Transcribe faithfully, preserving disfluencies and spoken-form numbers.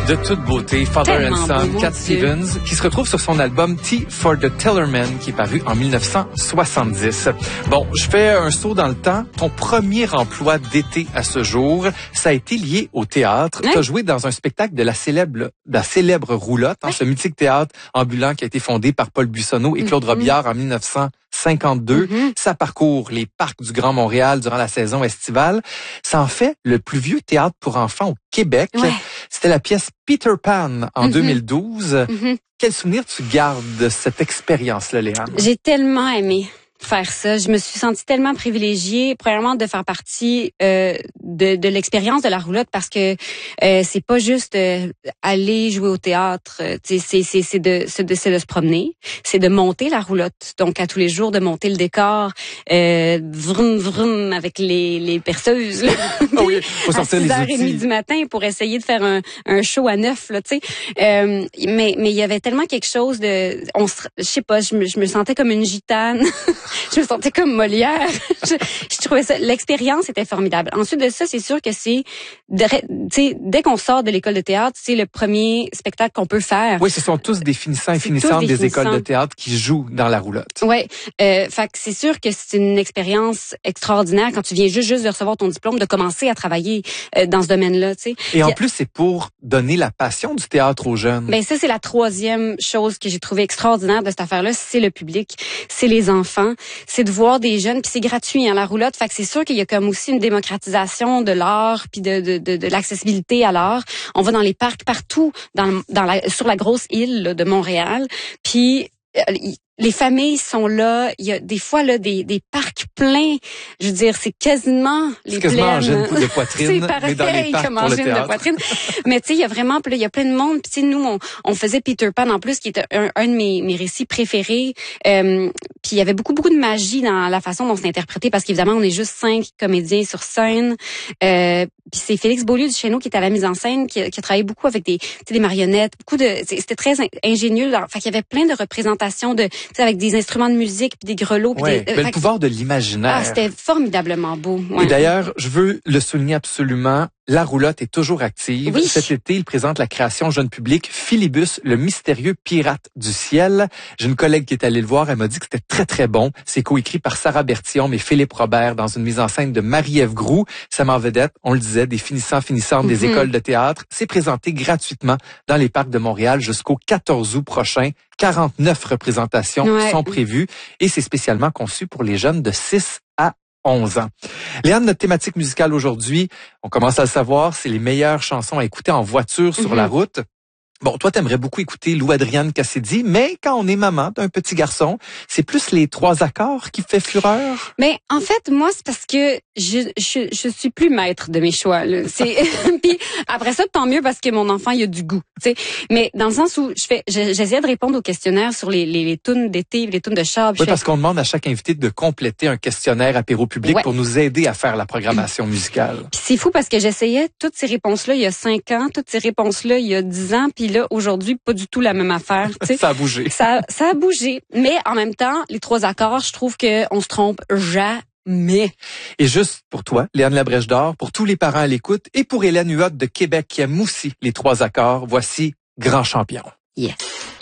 De toute beauté, Father Tellement and Son, beau, Cat mon Stevens, Dieu. qui se retrouve sur son album Tea for the Tellerman, qui est paru en dix-neuf cent soixante-dix. Bon, je fais un saut dans le temps. Ton premier emploi d'été à ce jour, ça a été lié au théâtre. Hein? Tu as joué dans un spectacle de la célèbre, de la célèbre Roulotte, hein, Ouais. ce mythique théâtre ambulant qui a été fondé par Paul Buissonneau et Claude Mm-hmm. Robillard en dix-neuf cent cinquante-deux. Mm-hmm. Ça parcourt les parcs du Grand Montréal durant la saison estivale. Ça en fait le plus vieux théâtre pour enfants au Québec. Ouais. C'était la pièce Peter Pan en Mm-hmm. deux mille douze. Mm-hmm. Quel souvenir tu gardes de cette expérience-là, Léane? J'ai tellement aimé faire ça. Je me suis sentie tellement privilégiée, premièrement, de faire partie euh, de, de l'expérience de la roulotte parce que euh, c'est pas juste euh, aller jouer au théâtre. Euh, c'est c'est c'est c'est de c'est de, c'est de se promener, c'est de monter la roulotte. Donc à tous les jours de monter le décor, euh, vroom vroom avec les les perceuses. Là. Ah oui, faut à sortir six les heures trente outils. du matin pour essayer de faire un, un show à neuf, là, tu sais. Euh, mais mais il y avait tellement quelque chose de, on, se- je sais pas, je me, je me sentais comme une gitane, je me sentais comme Molière. je, je trouvais ça, l'expérience était formidable. Ensuite de ça, c'est sûr que c'est, de- tu sais, dès qu'on sort de l'école de théâtre, c'est le premier spectacle qu'on peut faire. Oui, ce sont tous des finissants et C'est finissantes tous des des écoles de finissants. théâtre qui jouent dans la roulotte. Ouais, euh, fait que c'est sûr que c'est une expérience extraordinaire quand tu viens juste juste de recevoir ton diplôme, de commencer à travailler euh, dans ce domaine-là, tu sais. Et en Puis- plus, c'est pour donner la passion du théâtre aux jeunes. Ben ça, c'est la troisième chose que j'ai trouvé extraordinaire de cette affaire-là, c'est le public, c'est les enfants, c'est de voir des jeunes, puis c'est gratuit, hein, la roulotte. Fait que c'est sûr qu'il y a comme aussi une démocratisation de l'art, puis de, de, de, de l'accessibilité à l'art. On va dans les parcs partout, dans, dans la, sur la grosse île là, de Montréal, puis euh, les familles sont là. Il y a des fois là des, des parcs pleins. Je veux dire, c'est quasiment les C'est quasiment plaines. en gène de poitrine, c'est mais pareil dans les parcs comme pour en le gène de théâtre. poitrine. Mais tu sais, il y a vraiment, puis là, il y a plein de monde. Puis tu sais, nous, on, on faisait Peter Pan en plus, qui était un, un de mes, mes récits préférés. Euh, puis il y avait beaucoup, beaucoup de magie dans la façon dont c'est interprété, parce qu'évidemment, on est juste cinq comédiens sur scène. Euh, puis c'est Félix Beaulieu du Chéneau qui est à la mise en scène, qui, a- qui a travaillé beaucoup avec des, tu sais, des marionnettes, beaucoup de, c'est- c'était très in- ingénieux. Dans, fait qu'il y avait plein de représentations de, tu sais, avec des instruments de musique, puis des grelots, puis Ouais, des, ben, le fait que- pouvoir de l'imaginaire. ah, c'était formidablement beau. Et Ouais. d'ailleurs, je veux le souligner absolument, la roulotte est toujours active. Oui. Cet été, il présente la création jeune public Philibus, le mystérieux pirate du ciel. J'ai une collègue qui est allée le voir, elle m'a dit que c'était très très bon. C'est coécrit par Sarah Bertillon et Philippe Robert dans une mise en scène de Marie-Ève Groux. Ça m'en vedette, on le disait, des finissants finissantes des Mhm. écoles de théâtre. C'est présenté gratuitement dans les parcs de Montréal jusqu'au quatorze août prochain. quarante-neuf représentations Ouais. sont prévues et c'est spécialement conçu pour les jeunes de six à onze ans. Léane, notre thématique musicale aujourd'hui, on commence à le savoir, c'est les meilleures chansons à écouter en voiture sur Mhm. la route. Bon, toi, t'aimerais beaucoup écouter Lou Adrienne Cassidy, mais quand on est maman d'un petit garçon, c'est plus les trois accords qui fait fureur. Mais en fait, moi, c'est parce que je je je suis plus maître de mes choix. Là. C'est puis après ça, tant mieux parce que mon enfant il a du goût. Tu sais. Mais dans le sens où je fais, je- j'essayais de répondre aux questionnaires sur les les, les tunes d'été, les tunes de char. puis Oui, je parce qu'on demande à chaque invité de compléter un questionnaire apéro public Ouais. pour nous aider à faire la programmation musicale. Puis c'est fou parce que j'essayais toutes ces réponses-là il y a cinq ans, toutes ces réponses-là il y a dix ans, puis là aujourd'hui pas du tout la même affaire. Tu sais. Ça a bougé. Ça, ça a bougé, mais en même temps, les trois accords, je trouve que on se trompe jamais. Et juste pour toi, Léane Labrèche d'Or, pour tous les parents à l'écoute et pour Hélène Huot de Québec qui aime aussi les trois accords, voici Grand Champion. Yes.